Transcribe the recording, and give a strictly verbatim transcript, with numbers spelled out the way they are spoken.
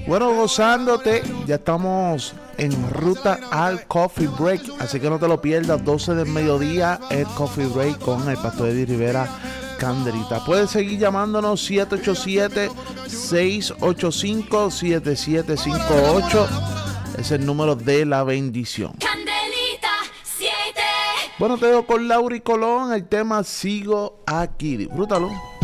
Bueno, gozándote, ya estamos en ruta al Coffee Break, así que no te lo pierdas, doce del mediodía, el Coffee Break con el Pastor Eddie Rivera Candelita. Puedes seguir llamándonos siete ocho siete, seis ocho cinco, siete siete cinco ocho, es el número de la bendición. Candelita siete. Bueno, te dejo con Laura y Colón, el tema Sigo Aquí, disfrútalo.